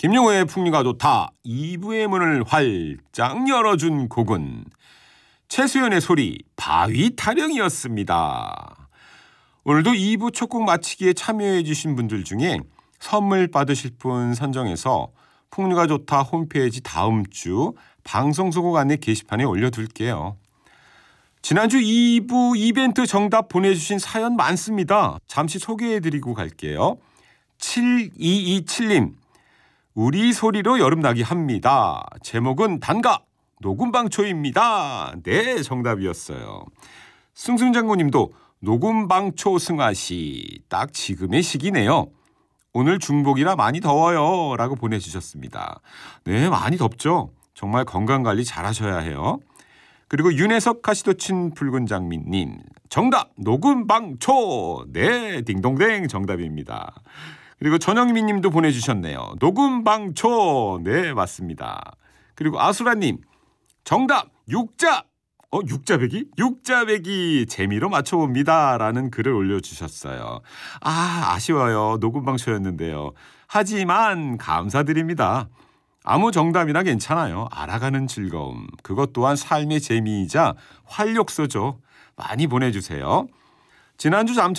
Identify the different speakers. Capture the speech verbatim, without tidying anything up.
Speaker 1: 김용호의 풍류가 좋다. 이 부의 문을 활짝 열어준 곡은 최수연의 소리 바위 타령이었습니다. 오늘도 이 부 첫 곡 마치기에 참여해 주신 분들 중에 선물 받으실 분 선정해서 풍류가 좋다 홈페이지 다음 주 방송 소곡 안내 게시판에 올려둘게요. 지난주 이 부 이벤트 정답 보내주신 사연 많습니다. 잠시 소개해드리고 갈게요. 칠이이칠 님 우리 소리로 여름나기 합니다. 제목은 단가 녹음방초입니다. 네, 정답이었어요. 승승장군님도 녹음방초 승하시 딱 지금의 시기네요. 오늘 중복이라 많이 더워요 라고 보내주셨습니다. 네, 많이 덥죠. 정말 건강관리 잘하셔야 해요. 그리고 윤혜석 가시도친 붉은 장미님 정답 녹음방초. 네, 딩동댕 정답입니다. 그리고 전영미 님도 보내주셨네요. 녹음방초. 네, 맞습니다. 그리고 아수라님 정답 육자. 어, 육자배기? 육자배기 재미로 맞춰봅니다 라는 글을 올려주셨어요. 아, 아쉬워요. 녹음방초였는데요. 하지만 감사드립니다. 아무 정답이나 괜찮아요. 알아가는 즐거움. 그것 또한 삶의 재미이자 활력소죠. 많이 보내주세요. 지난주 잠